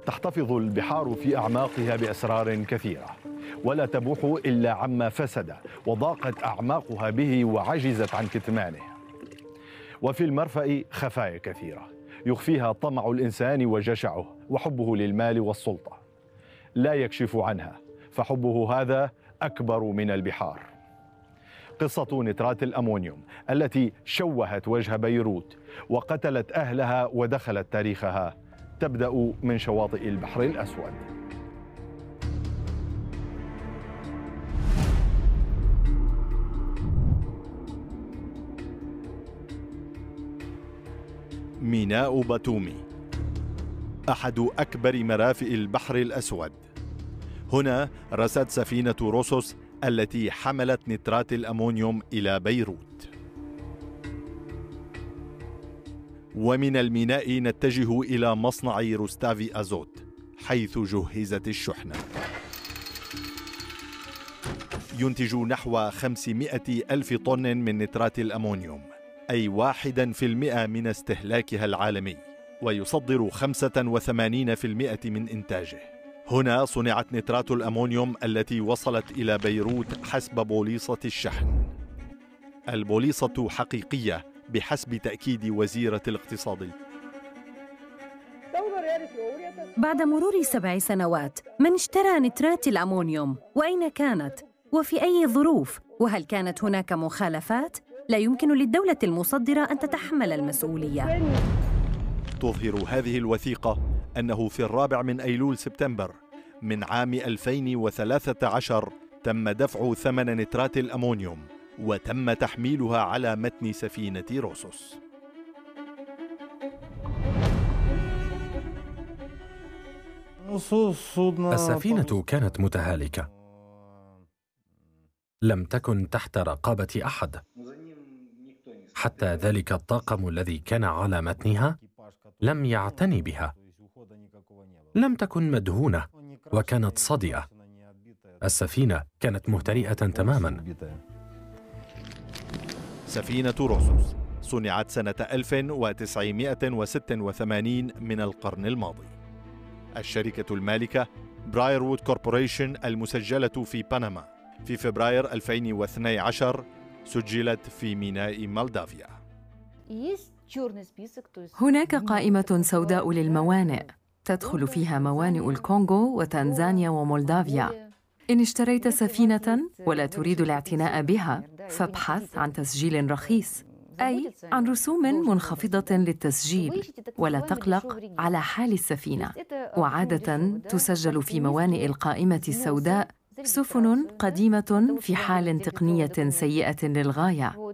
تحتفظ البحار في أعماقها بأسرار كثيرة، ولا تبوح إلا عما فسد، وضاقت أعماقها به وعجزت عن كتمانه. وفي المرفأ خفايا كثيرة يخفيها طمع الإنسان وجشعه وحبه للمال والسلطة، لا يكشف عنها، فحبه هذا أكبر من البحار. قصة نترات الأمونيوم التي شوهت وجه بيروت وقتلت أهلها ودخلت تاريخها تبدأ من شواطئ البحر الأسود. ميناء باتومي أحد أكبر مرافئ البحر الأسود. هنا رست سفينة روسوس التي حملت نترات الأمونيوم إلى بيروت. ومن الميناء نتجه إلى مصنع روستافي أزوت حيث جهزت الشحنة. ينتج نحو 500 ألف طن من نترات الأمونيوم، أي 1% من استهلاكها العالمي، ويصدر 85% من إنتاجه. هنا صنعت نترات الأمونيوم التي وصلت إلى بيروت حسب بوليصة الشحن. البوليصة حقيقية بحسب تأكيد وزيرة الاقتصاد. بعد مرور 7 سنوات، من اشترى نترات الأمونيوم؟ وأين كانت؟ وفي أي ظروف؟ وهل كانت هناك مخالفات؟ لا يمكن للدولة المصدرة أن تتحمل المسؤولية. تظهر هذه الوثيقة أنه في 4 أيلول سبتمبر من عام 2013 تم دفع ثمن نترات الأمونيوم وتم تحميلها على متن سفينة روسوس. السفينة كانت متهالكة، لم تكن تحت رقابة أحد، حتى ذلك الطاقم الذي كان على متنها لم يعتني بها، لم تكن مدهونة وكانت صدئة. السفينة كانت مهترئة تماماً. سفينة روسوس صنعت سنة 1986 من القرن الماضي. الشركة المالكة برايروود كوربوريشن المسجلة في بنما في فبراير 2012 سجلت في ميناء مولدافيا. هناك قائمة سوداء للموانئ تدخل فيها موانئ الكونغو وتنزانيا ومولدافيا. إن اشتريت سفينة ولا تريد الاعتناء بها فابحث عن تسجيل رخيص، أي عن رسوم منخفضة للتسجيل، ولا تقلق على حال السفينة. وعادة تسجل في موانئ القائمة السوداء سفن قديمة في حال تقنية سيئة للغاية.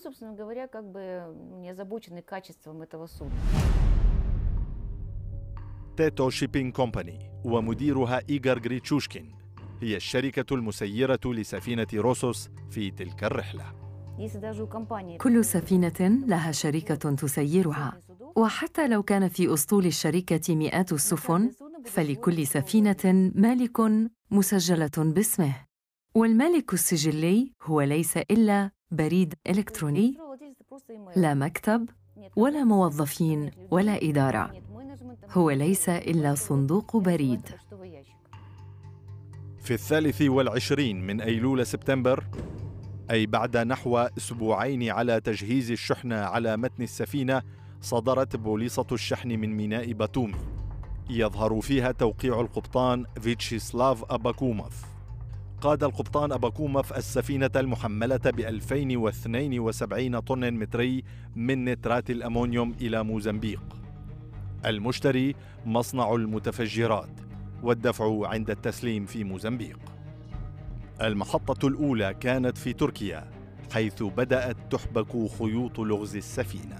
تيتو شيبينج كومباني ومديرها إيغار غريتشوشكين هي الشركة المسيرة لسفينة روسوس في تلك الرحلة. كل سفينة لها شركة تسيرها، وحتى لو كان في أسطول الشركة مئات السفن، فلكل سفينة مالك مسجلة باسمه. والمالك السجلي هو ليس إلا بريد إلكتروني، لا مكتب ولا موظفين ولا إدارة، هو ليس إلا صندوق بريد. في 23 من أيلول سبتمبر، أي بعد نحو 2 أسبوع على تجهيز الشحنة على متن السفينة، صدرت بوليصة الشحن من ميناء باتومي يظهر فيها توقيع القبطان فيتشيسلاف أباكوموف. قاد القبطان أباكوموف السفينة المحملة ب 2072 طن متري من نترات الأمونيوم إلى موزمبيق. المشتري مصنع المتفجرات، والدفع عند التسليم في موزمبيق. المحطة الأولى كانت في تركيا، حيث بدأت تحبك خيوط لغز السفينة.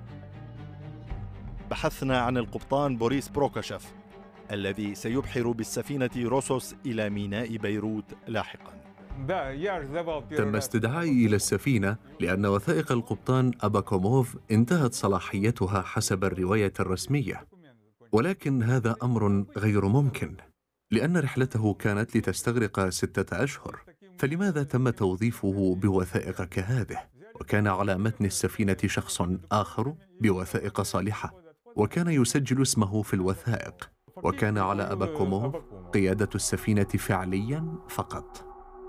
بحثنا عن القبطان بوريس بروكاشيف الذي سيبحر بالسفينة روسوس إلى ميناء بيروت لاحقاً. تم استدعائي إلى السفينة لأن وثائق القبطان أباكوموف انتهت صلاحيتها حسب الرواية الرسمية، ولكن هذا أمر غير ممكن لأن رحلته كانت لتستغرق 6 أشهر، فلماذا تم توظيفه بوثائق كهذه؟ وكان على متن السفينة شخص آخر بوثائق صالحة، وكان يسجل اسمه في الوثائق، وكان على أباكوموف قيادة السفينة فعلياً فقط.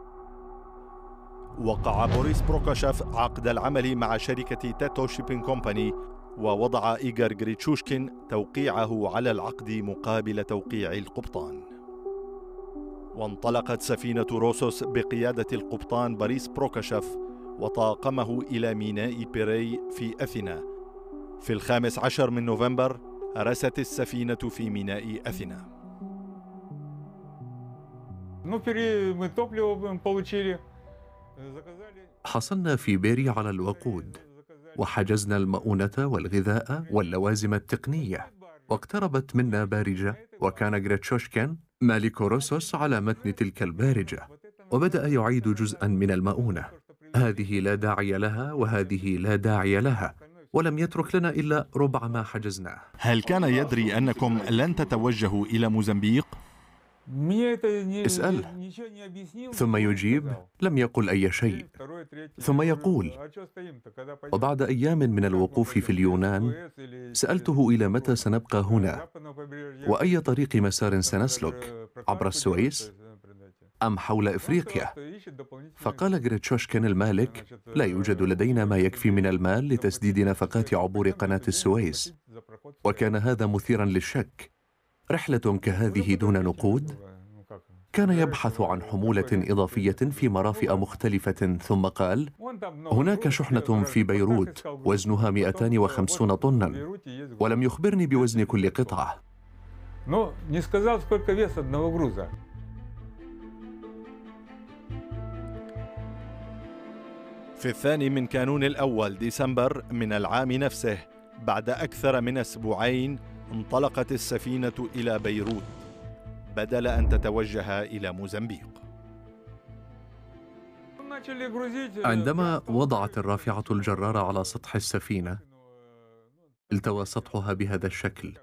وقع بوريس بروكاشيف عقد العمل مع شركة تاتو شيبينج كومباني، ووضع إيغار غريتشوشكين توقيعه على العقد مقابل توقيع القبطان. وانطلقت سفينة روسوس بقيادة القبطان بوريس بروكاشيف وطاقمه إلى ميناء بيري في أثينا. في 15 من نوفمبر رست السفينة في ميناء أثينا. حصلنا في بيري على الوقود، وحجزنا المؤونة والغذاء واللوازم التقنية، واقتربت منا بارجة، وكان غريتشوشكين مالك روسوس على متن تلك البارجة، وبدأ يعيد جزءاً من المؤونة. هذه لا داعي لها وهذه لا داعي لها، ولم يترك لنا إلا ربع ما حجزناه. هل كان يدري أنكم لن تتوجهوا إلى موزمبيق؟ اسأله. ثم يجيب: لم يقل أي شيء. ثم يقول: وبعد أيام من الوقوف في اليونان سألته إلى متى سنبقى هنا، وأي طريق مسار سنسلك، عبر السويس أم حول إفريقيا؟ فقال غريتشوشكين المالك: لا يوجد لدينا ما يكفي من المال لتسديد نفقات عبور قناة السويس. وكان هذا مثيرا للشك. رحلة كهذه دون نقود؟ كان يبحث عن حمولة إضافية في مرافئ مختلفة، ثم قال: هناك شحنة في بيروت وزنها 250 طنا، ولم يخبرني بوزن كل قطعة. في 2 كانون الأول ديسمبر من العام نفسه، بعد أكثر من أسبوعين، انطلقت السفينة إلى بيروت بدل أن تتوجه إلى موزمبيق. عندما وضعت الرافعة الجرار على سطح السفينة، التوى سطحها بهذا الشكل،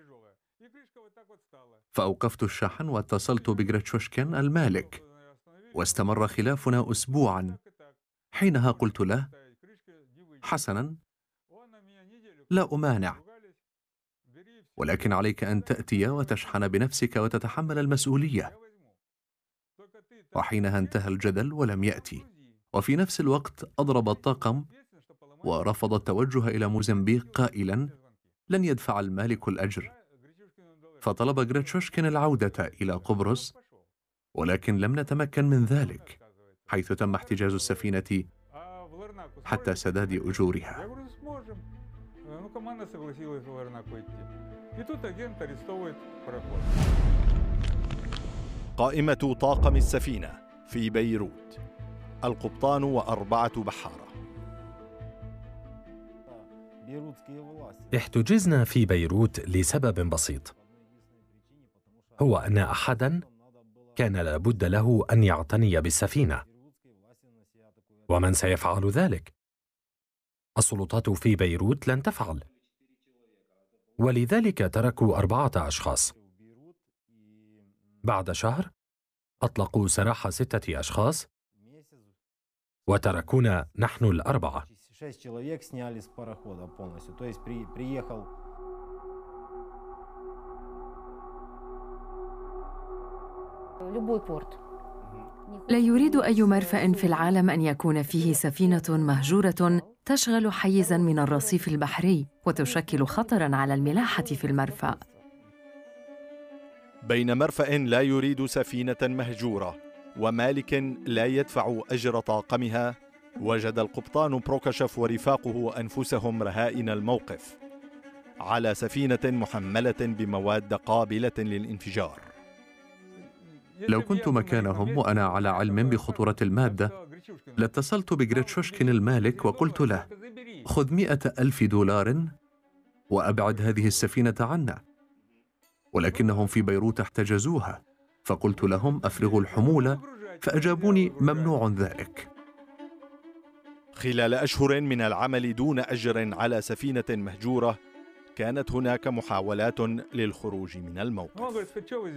فأوقفت الشحن واتصلت بغريتشوشكين المالك، واستمر خلافنا أسبوعاً. حينها قلت له: حسناً، لا أمانع، ولكن عليك أن تأتي وتشحن بنفسك وتتحمل المسؤولية. وحينها انتهى الجدل ولم يأتي. وفي نفس الوقت أضرب الطاقم ورفض التوجه إلى موزمبيق قائلاً: لن يدفع المالك الأجر. فطلب غريتشوشكين العودة إلى قبرص، ولكن لم نتمكن من ذلك، حيث تم احتجاز السفينة حتى سداد أجورها. قائمة طاقم السفينة في بيروت: القبطان و4 بحارة. احتجزنا في بيروت لسبب بسيط، هو أن أحداً كان لابد له أن يعتني بالسفينة. ومن سيفعل ذلك؟ السلطات في بيروت لن تفعل، ولذلك تركوا 4 أشخاص. بعد شهر أطلقوا سراح 6 أشخاص وتركونا نحن ال4. لا يريد أي مرفأ في العالم أن يكون فيه سفينة مهجورة تشغل حيزاً من الرصيف البحري وتشكل خطراً على الملاحة في المرفأ. بين مرفأ لا يريد سفينة مهجورة ومالك لا يدفع أجر طاقمها، وجد القبطان بروكاشيف ورفاقه أنفسهم رهائن الموقف على سفينة محملة بمواد قابلة للانفجار. لو كنت مكانهم وأنا على علم بخطورة المادة، لاتصلت بغريتشوشكين المالك وقلت له: خذ 100,000 دولار وأبعد هذه السفينة عنا. ولكنهم في بيروت احتجزوها، فقلت لهم: أفرغوا الحمولة، فأجابوني: ممنوع ذلك. خلال أشهر من العمل دون أجر على سفينة مهجورة، كانت هناك محاولات للخروج من الموقف.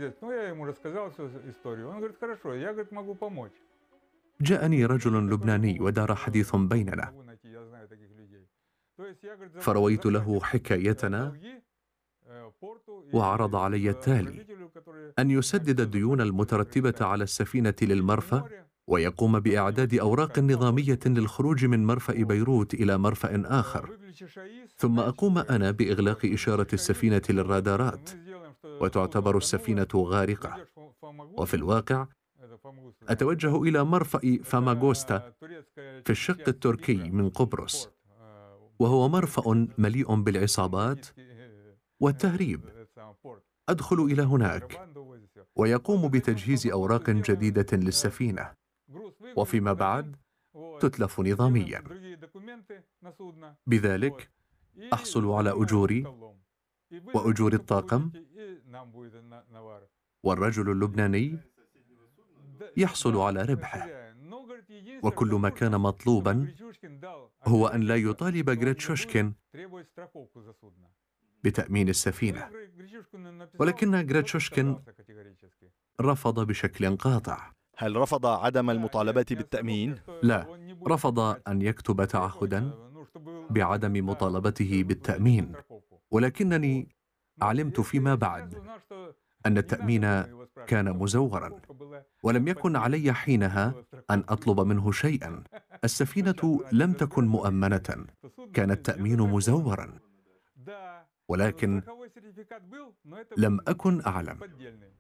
جاءني رجل لبناني ودار حديث بيننا، فرويت له حكايتنا وعرض علي التالي: أن يسدد الديون المترتبة على السفينة للمرفأ، ويقوم بإعداد أوراق نظامية للخروج من مرفأ بيروت إلى مرفأ آخر، ثم أقوم أنا بإغلاق إشارة السفينة للرادارات، وتعتبر السفينة غارقة. وفي الواقع أتوجه إلى مرفأ فاماغوستا في الشق التركي من قبرص، وهو مرفأ مليء بالعصابات والتهريب. أدخل إلى هناك ويقوم بتجهيز أوراق جديدة للسفينة، وفيما بعد تتلف نظاميا. بذلك أحصل على أجوري وأجور الطاقم، والرجل اللبناني يحصل على ربحه. وكل ما كان مطلوبا هو أن لا يطالب غريتشوشكين بتأمين السفينة، ولكن غريتشوشكين رفض بشكل قاطع. هل رفض عدم المطالبة بالتأمين؟ لا، رفض أن يكتب تعهدا بعدم مطالبته بالتأمين، ولكنني علمت فيما بعد أن التأمين كان مزورا، ولم يكن علي حينها أن أطلب منه شيئا. السفينة لم تكن مؤمنة، كان التأمين مزورا، ولكن لم أكن أعلم.